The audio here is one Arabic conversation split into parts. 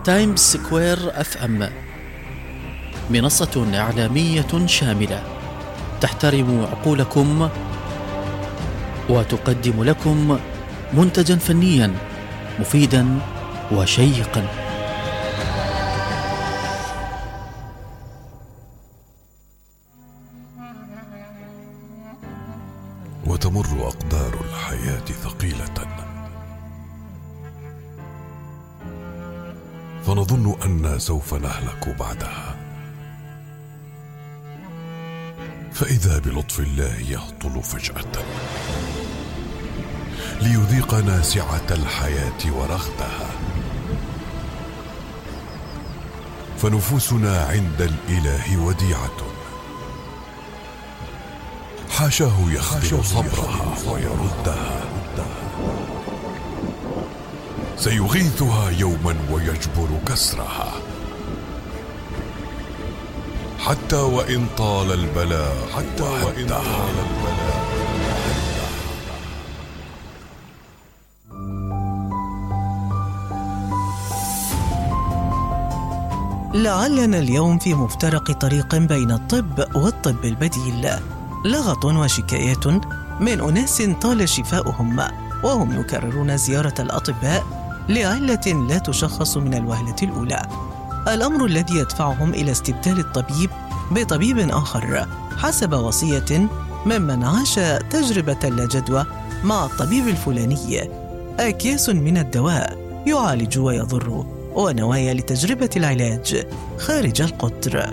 تايمز سكوير اف ام منصة إعلامية شاملة تحترم عقولكم وتقدم لكم منتجا فنيا مفيدا وشيقا. وتمر أقدار الحياة ثقيلة، فنظن أننا سوف نهلك بعدها، فإذا بلطف الله يهطل فجأة ليذيقنا سعة الحياة ورغدها، فنفوسنا عند الإله وديعة، حاشاه يخذل صبرها ويردها، سيغيثها يوما ويجبر كسرها، حتى وإن طال البلاء لعلنا اليوم في مفترق طريق بين الطب والطب البديل، لغط وشكايات من أناس طال شفاؤهم وهم يكررون زيارة الأطباء لعلة لا تشخص من الوهلة الأولى، الأمر الذي يدفعهم إلى استبدال الطبيب بطبيب آخر حسب وصية ممن عاش تجربة لا جدوى مع الطبيب الفلاني، أكياس من الدواء يعالج ويضر، ونوايا لتجربة العلاج خارج القطر،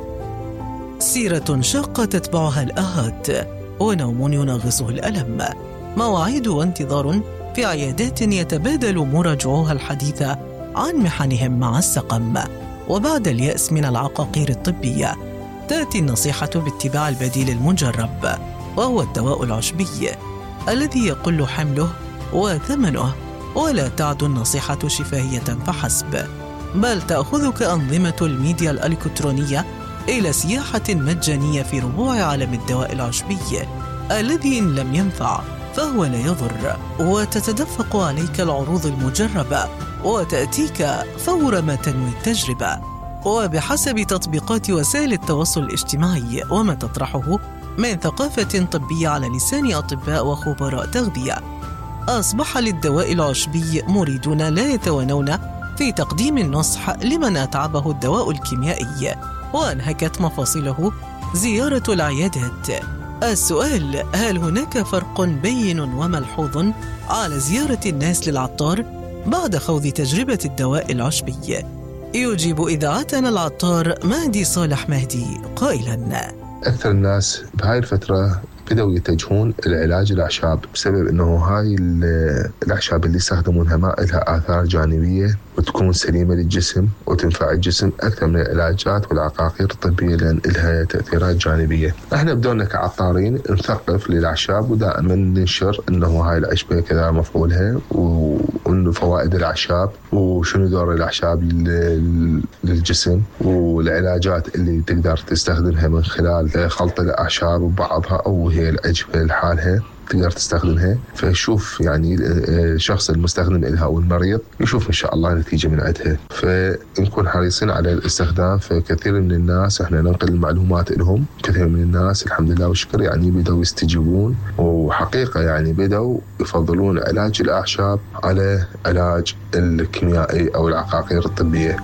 سيرة شاقة تتبعها الآهات، ونوم ينغصه الألم، مواعيد وانتظار في عيادات يتبادل مراجعوها الحديث عن محنهم مع السقم. وبعد اليأس من العقاقير الطبية تأتي النصيحة باتباع البديل المجرب، وهو الدواء العشبي الذي يقل حمله وثمنه، ولا تعد النصيحة شفاهية فحسب، بل تأخذك أنظمة الميديا الإلكترونية إلى سياحة مجانية في ربوع عالم الدواء العشبي الذي إن لم ينفع فهو لا يضر، وتتدفق عليك العروض المجربة وتأتيك فور ما تنوي التجربة، وبحسب تطبيقات وسائل التواصل الاجتماعي وما تطرحه من ثقافة طبية على لسان أطباء وخبراء تغذية، أصبح للدواء العشبي مريدون لا يتوانون في تقديم النصح لمن أتعبه الدواء الكيميائي وأنهكت مفاصله زيارة العيادات. السؤال: هل هناك فرق بين وملحوظ على زيارة الناس للعطار بعد خوض تجربة الدواء العشبي؟ يجيب إذاعتنا العطار مهدي صالح مهدي قائلاً: أكثر الناس بهاي الفترة بدأوا يتجهون العلاج الأعشاب بسبب أنه هاي الأعشاب اللي يستخدمونها ما لها آثار جانبية وتكون سليمة للجسم وتنفع الجسم أكثر من العلاجات والعقاقير الطبية لأن لها تأثيرات جانبية. احنا بدورنا كعطارين نثقف للأعشاب ودائما ننشر أنه هاي العشبة كذا مفعولها وأنه فوائد الأعشاب وشنو دور الأعشاب للجسم والعلاجات اللي تقدر تستخدمها من خلال خلط الأعشاب وبعضها أو هي العشبة لحالها تقدر تستخدمها، فيشوف يعني الشخص المستخدم لها أو المريض يشوف إن شاء الله نتيجة من عندها، فنكون حريصين على الاستخدام. فكثير من الناس احنا ننقل المعلومات لهم، كثير من الناس الحمد لله والشكر يعني بدأوا يستجيبون، وحقيقة يعني بدأوا يفضلون علاج الأعشاب على علاج الكيميائي أو العقاقير الطبية.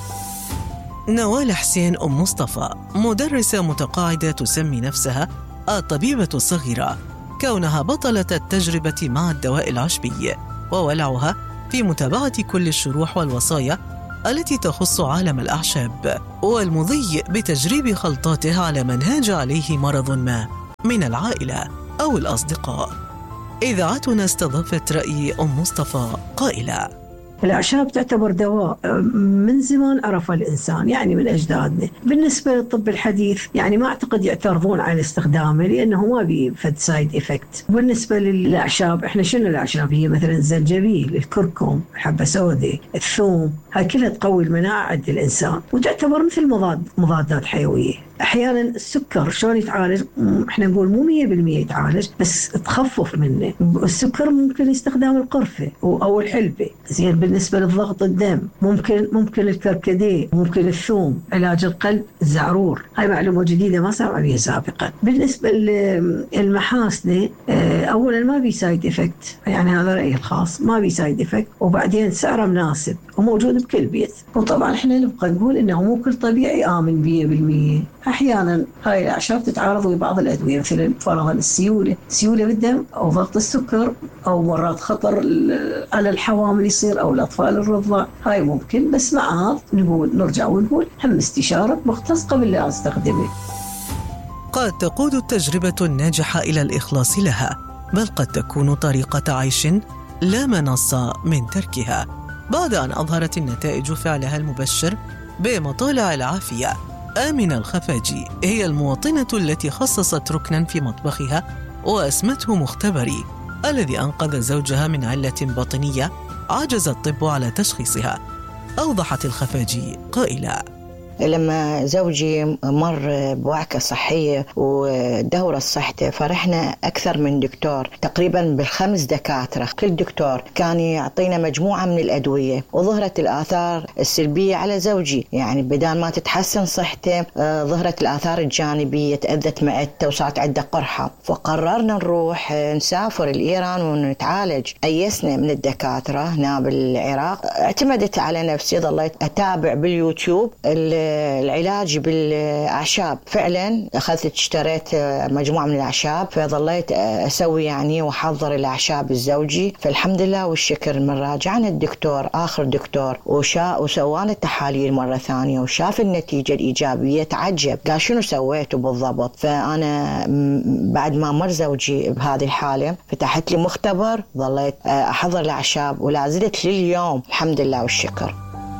نوال حسين أم مصطفى مدرسة متقاعدة تسمي نفسها الطبيبة الصغيرة، كونها بطلة التجربة مع الدواء العشبي وولعها في متابعة كل الشروح والوصايا التي تخص عالم الأعشاب والمضي بتجريب خلطاته على من هاج عليه مرض ما من العائلة أو الأصدقاء. إذاعتنا استضافت رأي أم مصطفى قائلة: الأعشاب تعتبر دواء من زمان عرف الإنسان، يعني من أجدادنا. بالنسبة للطب الحديث يعني ما أعتقد يعترضون على استخدامه لأنه ما بيفد سايد إفكت. بالنسبة للأعشاب إحنا شنو الأعشاب؟ هي مثلا الزنجبيل، الكركم، الحبة سوداء، الثوم، هاي كلها تقوي المناعة عند الإنسان وتعتبر مثل مضادات حيوية. أحيانا السكر شلون يتعالج؟ احنا نقول مو 100% يتعالج، بس تخفف منه. السكر ممكن استخدام القرفة أو الحلبة. زين، بالنسبة للضغط الدم ممكن الكركديه، ممكن الثوم. علاج القلب الزعرور. هاي معلومة جديدة ما سمعوا بها سابقا. بالنسبة للمحاسنة، أولا ما بي سايد إفكت، يعني هذا رأيي الخاص، ما بي سايد إفكت. وبعدين سعره مناسب وموجود بكل بيت. وطبعا احنا نبقى نقول انه مو كل طبيعي آمن 100%. احيانا هاي الاعشاب تتعارض مع بعض الادويه، مثل فرضا السيوله بالدم، او ضغط السكر، او مرات خطر على الحوامل يصير، او الاطفال الرضع. هاي ممكن، بس مع هذا نرجع ونقول هم استشاره مختص قبل لا استخدمه. قد تقود التجربة الناجحة إلى الإخلاص لها، بل قد تكون طريقة عيش لا مناص من تركها، بعد أن أظهرت النتائج فعلها المبشر بمطالع العافية. آمنة الخفاجي هي المواطنة التي خصصت ركناً في مطبخها وأسمته مختبري، الذي أنقذ زوجها من علة باطنية عجز الطب على تشخيصها. أوضحت الخفاجي قائلة: لما زوجي مر بوعكة صحية ودورة صحته، فرحنا أكثر من دكتور، تقريبا ب5 دكاترة. كل دكتور كان يعطينا مجموعة من الأدوية، وظهرت الآثار السلبية على زوجي. يعني بدال ما تتحسن صحته، ظهرت الآثار الجانبية، تأذت معدته وصارت عنده قرحة. فقررنا نروح نسافر الإيران ونتعالج. أيسنا من الدكاترة هنا بالعراق. اعتمدت على نفسي، ظليت أتابع باليوتيوب العلاج بالأعشاب. فعلا اشتريت مجموعة من الأعشاب، فظليت أسوي يعني وحضر الأعشاب الزوجي. فالحمد لله والشكر، من راجعنا الدكتور آخر دكتور وسوانا التحاليل مرة ثانية وشاف النتيجة الإيجابية، تعجب، قال شنو سويته بالضبط. فأنا بعد ما مر زوجي بهذه الحالة فتحت لي مختبر، ظليت أحضر الأعشاب ولا زلت لليوم الحمد لله والشكر.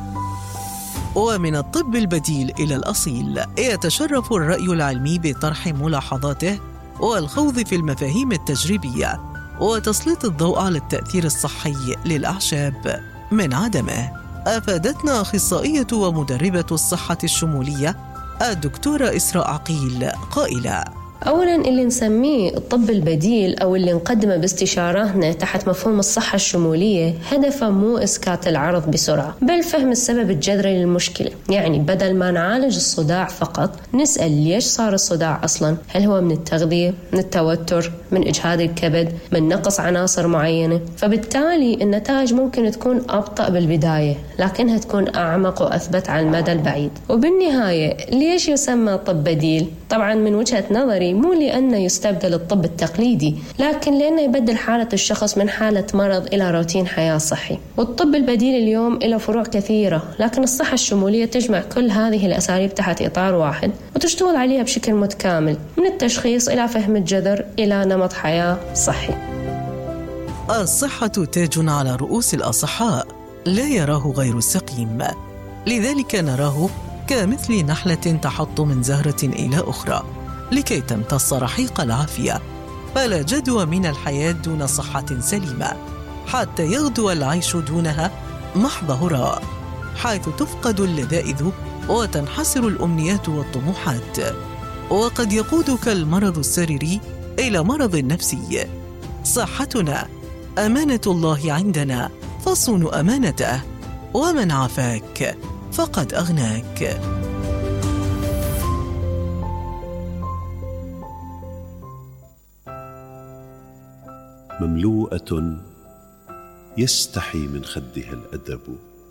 ومن الطب البديل إلى الأصيل، يتشرف الرأي العلمي بطرح ملاحظاته والخوض في المفاهيم التجريبية وتسليط الضوء على التأثير الصحي للأعشاب من عدمه. أفادتنا أخصائية ومدربة الصحة الشمولية الدكتورة إسراء عقيل قائلة: أولاً اللي نسميه الطب البديل أو اللي نقدمه باستشاراتنا تحت مفهوم الصحة الشمولية، هدفه مو إسكات العرض بسرعة، بل فهم السبب الجذري للمشكلة. يعني بدل ما نعالج الصداع فقط، نسأل ليش صار الصداع أصلاً. هل هو من التغذية، من التوتر، من إجهاد الكبد، من نقص عناصر معينة؟ فبالتالي النتائج ممكن تكون أبطأ بالبداية، لكنها تكون أعمق وأثبت على المدى البعيد. وبالنهاية ليش يسمى طب بديل؟ طبعاً من وجهة نظري مو لأنه يستبدل الطب التقليدي، لكن لأنه يبدل حالة الشخص من حالة مرض إلى روتين حياة صحي. والطب البديل اليوم له فروع كثيرة، لكن الصحة الشمولية تجمع كل هذه الأساليب تحت إطار واحد وتشتغل عليها بشكل متكامل، من التشخيص إلى فهم الجذر إلى نمط حياة صحي. الصحة تاج على رؤوس الأصحاء لا يراه غير السقيم، لذلك نراه كمثل نحلة تحط من زهرة إلى أخرى لكي تمتص رحيق العافية. فلا جدوى من الحياة دون صحة سليمة، حتى يغدو العيش دونها محض هراء، حيث تفقد اللذائذ وتنحسر الأمنيات والطموحات، وقد يقودك المرض السريري إلى مرض نفسي. صحتنا أمانة الله عندنا، فصون أمانته، ومن عافاك فقد أغناك. مملوءة يستحي من خدها الأدب،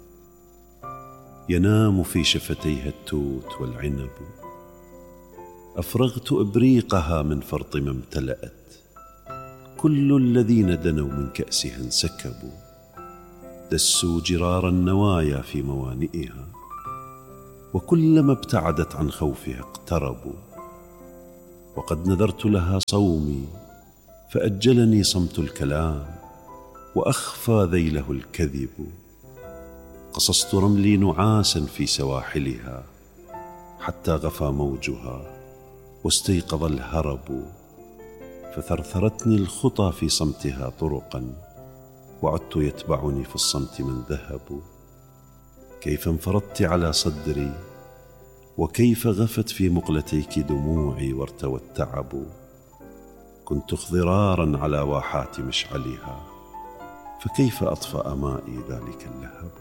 ينام في شفتيها التوت والعنب. أفرغت إبريقها من فرط ما امتلأت، كل الذين دنوا من كأسها انسكبوا. دسوا جرار النوايا في موانئها، وكلما ابتعدت عن خوفها اقتربوا. وقد نذرت لها صومي فأجلني صمت الكلام، وأخفى ذيله الكذب. قصصت رملي نعاسا في سواحلها، حتى غفى موجها واستيقظ الهرب. فثرثرتني الخطى في صمتها طرقا، وعدت يتبعني في الصمت من ذهب. كيف انفرضت على صدري وكيف غفت في مقلتيك دموعي وارتوى التعب. كنت اخضرارا على واحات مشعلها، فكيف أطفأ مائي ذلك اللهب؟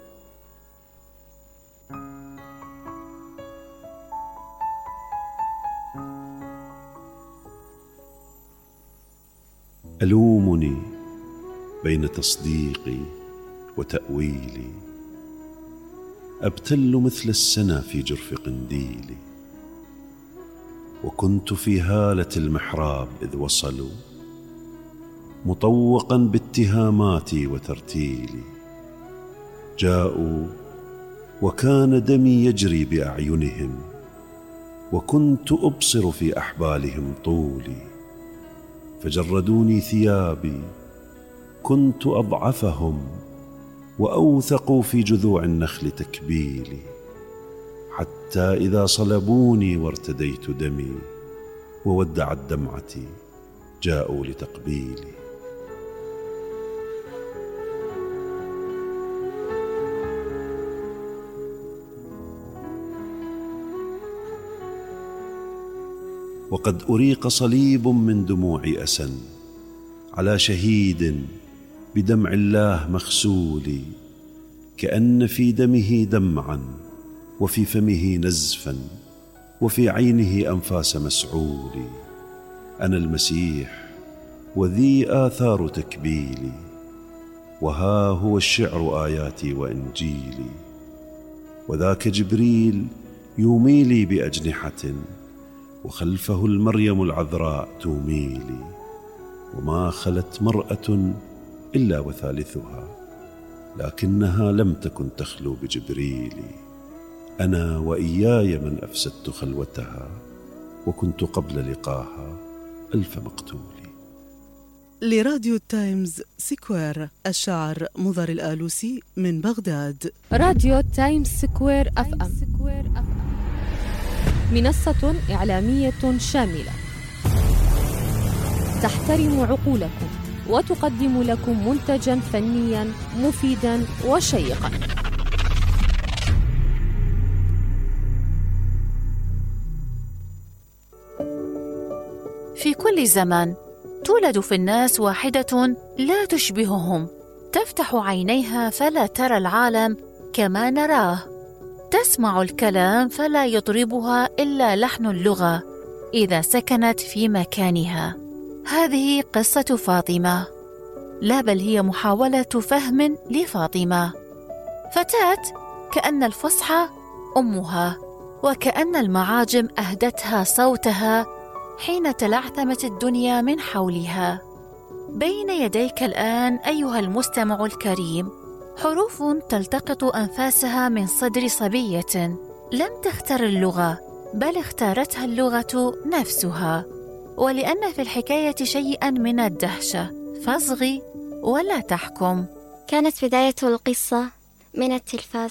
ألومني بين تصديقي وتأويلي، أبتل مثل السنا في جرف قنديلي. وكنت في هالة المحراب إذ وصلوا، مطوقا باتهاماتي وترتيلي. جاءوا وكان دمي يجري بأعينهم، وكنت أبصر في أحبالهم طولي. فجردوني ثيابي، كنت أضعفهم، وأوثقوا في جذوع النخل تكبيلي. حتى إذا صلبوني وارتديت دمي وودعت دمعتي، جاءوا لتقبيلي. وقد أريق صليب من دموع أسى على شهيد بدمع الله مغسول، كأن في دمه دمعا وفي فمه نزفا وفي عينه أنفاس مسعول. أنا المسيح وذي آثار تكبيلي، وها هو الشعر آياتي وإنجيلي. وذاك جبريل يوميلي بأجنحة، وخلفه المريم العذراء توميلي. وما خلت مرأة إلا وثالثها، لكنها لم تكن تخلو بجبريلي. أنا وإياي من أفسدت خلوتها، وكنت قبل لقاها ألف مقتول. لراديو تايمز سكوير، الشاعر مضر الآلوسي من بغداد. راديو تايمز سكوير أف أم، منصة إعلامية شاملة تحترم عقولكم وتقدم لكم منتجا فنيا مفيدا وشيقا. في كل زمان تولد في الناس واحدة لا تشبههم، تفتح عينيها فلا ترى العالم كما نراه، تسمع الكلام فلا يضربها إلا لحن اللغة إذا سكنت في مكانها. هذه قصة فاطمة، لا بل هي محاولة فهم لفاطمة، فتاة كأن الفصحى أمها، وكأن المعاجم أهدتها صوتها حين تلعثمت الدنيا من حولها. بين يديك الآن أيها المستمع الكريم حروف تلتقط أنفاسها من صدر صبية لم تختر اللغة، بل اختارتها اللغة نفسها. ولأن في الحكاية شيئا من الدهشة، فاصغي ولا تحكم. كانت بداية القصة من التلفاز،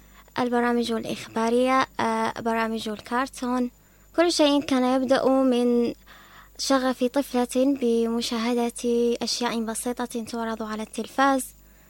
البرامج الإخبارية، برامج الكارتون، كل شيء كان يبدأ من شغف طفلة بمشاهدة أشياء بسيطة تعرض على التلفاز،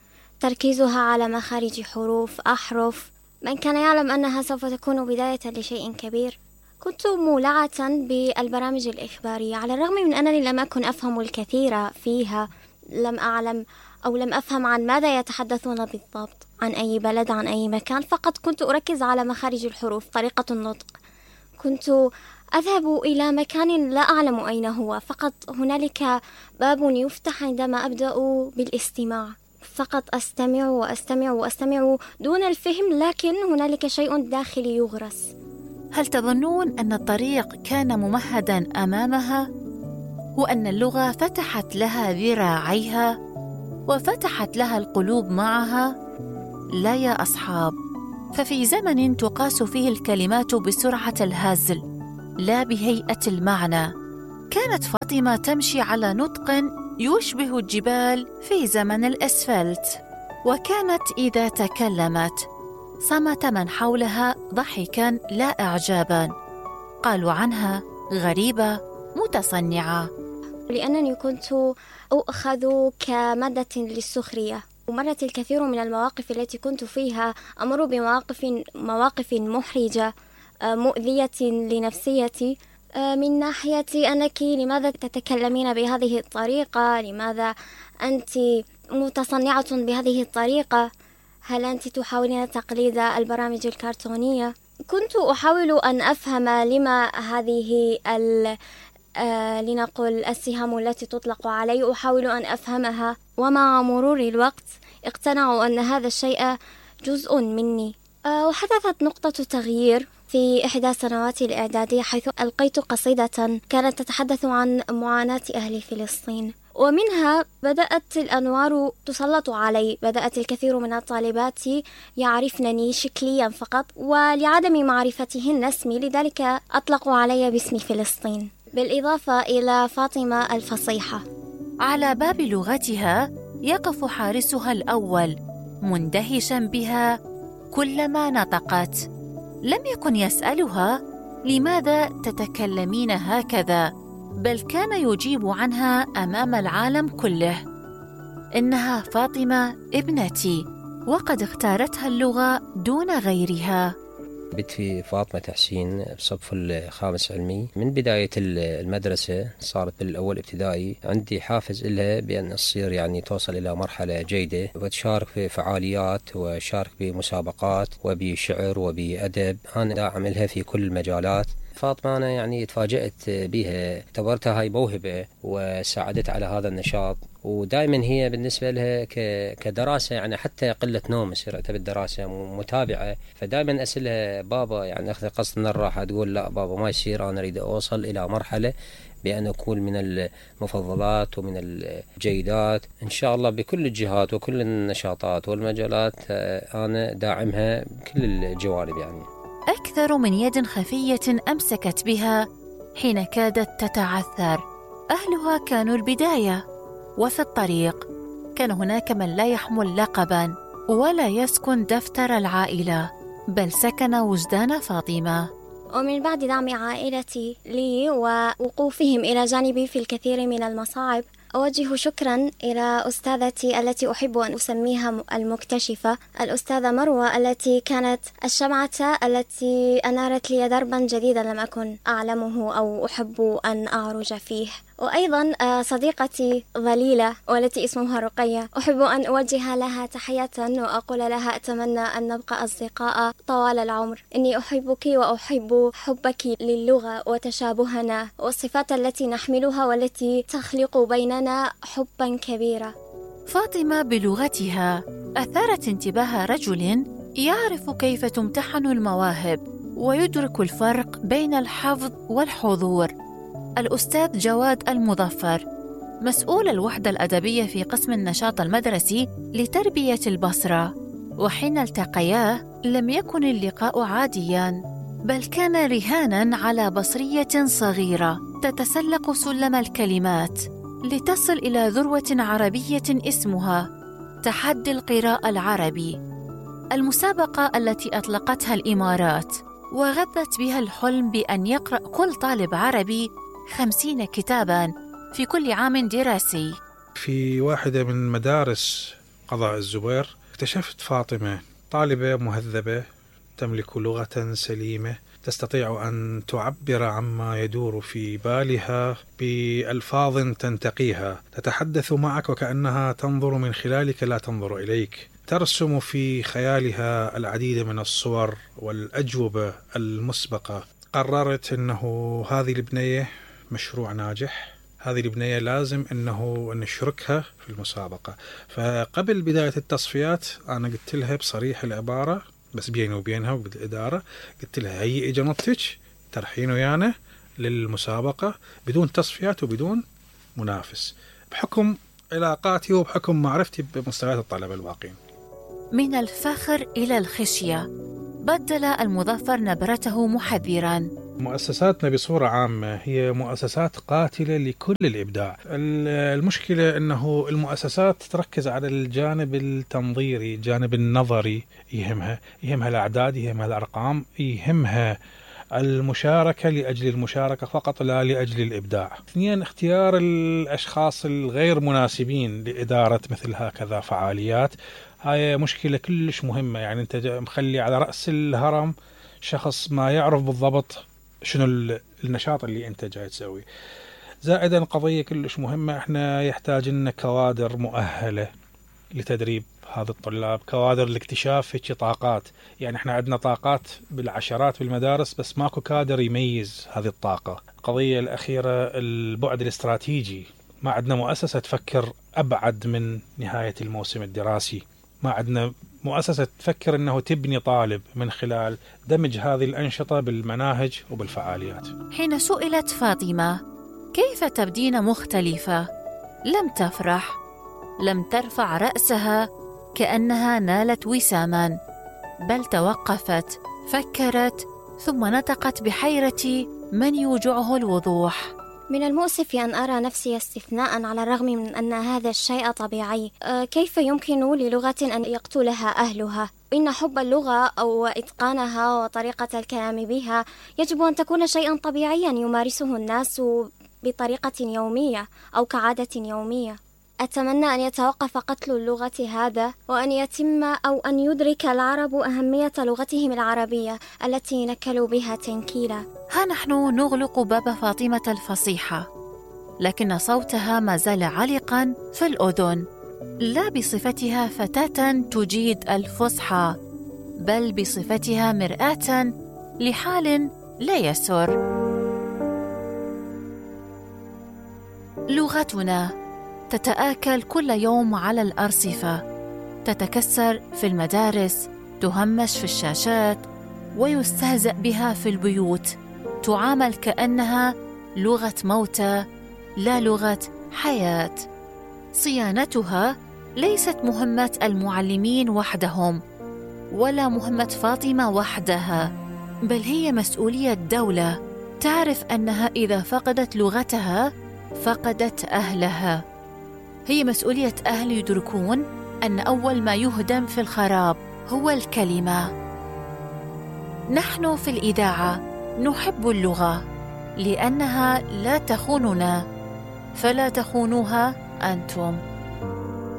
تركيزها على مخارج حروف، أحرف. من كان يعلم أنها سوف تكون بداية لشيء كبير. كنت مولعة بالبرامج الإخبارية، على الرغم من أنني لم أكن أفهم الكثير فيها، لم أعلم أو لم أفهم عن ماذا يتحدثون بالضبط، عن أي بلد، عن أي مكان، فقط كنت أركز على مخارج الحروف، طريقة النطق. كنت أذهب إلى مكان لا أعلم أين هو، فقط هنالك باب يفتح عندما أبدأ بالاستماع، فقط أستمع وأستمع وأستمع دون الفهم، لكن هنالك شيء داخلي يغرس. هل تظنون أن الطريق كان ممهدا أمامها، وأن اللغة فتحت لها ذراعيها وفتحت لها القلوب معها؟ لا يا أصحاب، ففي زمن تقاس فيه الكلمات بسرعة الهزل لا بهيئة المعنى، كانت فاطمة تمشي على نطق يشبه الجبال في زمن الأسفلت، وكانت إذا تكلمت صمت من حولها ضحكا لا إعجابا، قالوا عنها غريبة متصنعة. لأنني كنت أخذ كمادة للسخرية، ومرت الكثير من المواقف التي كنت فيها أمر بمواقف محرجة، مؤذية لنفسيتي. من ناحية أنك لماذا تتكلمين بهذه الطريقة؟ لماذا أنت متصنعة بهذه الطريقة؟ هل أنت تحاولين تقليد البرامج الكرتونية؟ كنت أحاول أن أفهم لما هذه لنقل السهام التي تطلق علي، أحاول أن أفهمها، ومع مرور الوقت اقتنعوا أن هذا الشيء جزء مني. وحدثت نقطة تغيير في إحدى سنوات الإعدادية، حيث ألقيت قصيدة كانت تتحدث عن معاناة أهل فلسطين، ومنها بدأت الأنوار تسلط علي. بدأت الكثير من الطالبات يعرفنني شكليا فقط، ولعدم معرفتهن اسمي لذلك أطلقوا علي باسم فلسطين، بالإضافة إلى فاطمة الفصيحة. على باب لغتها يقف حارسها الأول مندهشا بها كلما نطقت. لم يكن يسألها لماذا تتكلمين هكذا، بل كان يجيب عنها أمام العالم كله: إنها فاطمة ابنتي، وقد اختارتها اللغة دون غيرها. بنتي فاطمة حسين بصف الخامس علمي. من بداية المدرسة صارت بالأول ابتدائي عندي حافز إلها بأن تصير يعني توصل إلى مرحلة جيدة، وتشارك في فعاليات وشارك بمسابقات وبشعر وبأدب. أنا داعم لها في كل المجالات. فاطمة أنا يعني تفاجأت بها، اعتبرتها هاي موهبة وساعدت على هذا النشاط. ودائما هي بالنسبة لها كدراسة يعني حتى قلة نوم يصير اعتبر الدراسة متابعة. فدائما أسألها بابا يعني أخذ قصد من الراحة، تقول لا بابا ما يصير، أنا أريد أوصل إلى مرحلة بأن أكون من المفضلات ومن الجيدات إن شاء الله بكل الجهات وكل النشاطات والمجالات. أنا داعمها بكل الجوانب. يعني أكثر من يد خفية أمسكت بها حين كادت تتعثر. أهلها كانوا البداية، وفي الطريق كان هناك من لا يحمل لقباً ولا يسكن دفتر العائلة، بل سكن وجدان فاطمة. ومن بعد دعم عائلتي لي ووقوفهم إلى جانبي في الكثير من المصاعب، أوجه شكرا إلى أستاذتي التي أحب أن أسميها المكتشفة، الأستاذة مروة، التي كانت الشمعة التي أنارت لي دربا جديدا لم أكن أعلمه أو أحب أن أعرج فيه. وأيضا صديقتي ظليلة والتي اسمها رقية، أحب أن أوجه لها تحية وأقول لها أتمنى أن نبقى أصدقاء طوال العمر. إني أحبك وأحب حبك للغة وتشابهنا والصفات التي نحملها والتي تخلق بيننا حبا كبيرا. فاطمة بلغتها أثارت انتباه رجل يعرف كيف تمتحن المواهب ويدرك الفرق بين الحفظ والحضور، الأستاذ جواد المظفر، مسؤول الوحدة الأدبية في قسم النشاط المدرسي لتربية البصرة. وحين التقيا لم يكن اللقاء عادياً، بل كان رهاناً على بصرية صغيرة تتسلق سلم الكلمات لتصل إلى ذروة عربية اسمها تحدي القراءة العربي، المسابقة التي أطلقتها الإمارات وغذت بها الحلم بأن يقرأ كل طالب عربي 50 كتاباً في كل عام دراسي. في واحدة من مدارس قضاء الزبير اكتشفت فاطمة طالبة مهذبة تملك لغة سليمة، تستطيع أن تعبر عما يدور في بالها بألفاظ تنتقيها، تتحدث معك وكأنها تنظر من خلالك لا تنظر إليك، ترسم في خيالها العديد من الصور والأجوبة المسبقة. قررت أنه هذه البنية مشروع ناجح، هذه البنية لازم أنه نشركها في المسابقة. فقبل بداية التصفيات أنا قلت لها بصريح العبارة، بس بيني وبينها وبالإدارة، قلت لها هيئي جنطتك ترحين ويانا للمسابقة بدون تصفيات وبدون منافس، بحكم علاقاتي وبحكم معرفتي بمستويات الطلبة الباقين. من الفخر إلى الخشية بدل المظفر نبرته محذراً. مؤسساتنا بصورة عامة هي مؤسسات قاتلة لكل الإبداع. المشكلة أنه المؤسسات تركز على الجانب التنظيري، الجانب النظري، يهمها الأعداد، يهمها الأرقام، يهمها المشاركة لأجل المشاركة فقط لا لأجل الإبداع. اثنين، اختيار الأشخاص الغير مناسبين لإدارة مثل هكذا فعاليات، هاي مشكلة كلش مهمة. يعني أنت مخلي على رأس الهرم شخص ما يعرف بالضبط شنو النشاط اللي أنت جاي تسوي. زائدا قضية كلش مهمة، احنا يحتاج لنا كوادر مؤهلة لتدريب هذا الطلاب، كوادر لاكتشاف هيك طاقات. يعني احنا عندنا طاقات بالعشرات بالمدارس بس ماكو كادر يميز هذه الطاقة. القضية الأخيرة البعد الاستراتيجي، ما عندنا مؤسسة تفكر أبعد من نهاية الموسم الدراسي، ما عندنا مؤسسة تفكر أنه تبني طالب من خلال دمج هذه الأنشطة بالمناهج وبالفعاليات. حين سئلت فاطمة كيف تبدين مختلفة، لم تفرح، لم ترفع رأسها كأنها نالت وساما، بل توقفت، فكرت، ثم نطقت بحيرة من يوجعه الوضوح. من المؤسف أن أرى نفسي استثناء على الرغم من أن هذا الشيء طبيعي. كيف يمكن للغة أن يقتلها أهلها؟ إن حب اللغة أو إتقانها وطريقة الكلام بها يجب أن تكون شيئا طبيعيا يمارسه الناس بطريقة يومية أو كعادة يومية. أتمنى أن يتوقف قتل اللغة هذا، وأن يتم أو أن يدرك العرب أهمية لغتهم العربية التي نكلوا بها تنكيلا. ها نحن نغلق باب فاطمة الفصيحة، لكن صوتها ما زال عالقا في الأذن، لا بصفتها فتاة تجيد الفصحى، بل بصفتها مرآة لحال لا يسر. لغتنا تتآكل كل يوم على الأرصفة، تتكسر في المدارس، تهمش في الشاشات، ويستهزأ بها في البيوت، تعامل كأنها لغة موتى لا لغة حياة. صيانتها ليست مهمة المعلمين وحدهم ولا مهمة فاطمة وحدها، بل هي مسؤولية دولة تعرف أنها إذا فقدت لغتها فقدت أهلها. هي مسؤولية أهل يدركون أن أول ما يهدم في الخراب هو الكلمة. نحن في الإذاعة نحب اللغة لأنها لا تخوننا، فلا تخونوها أنتم.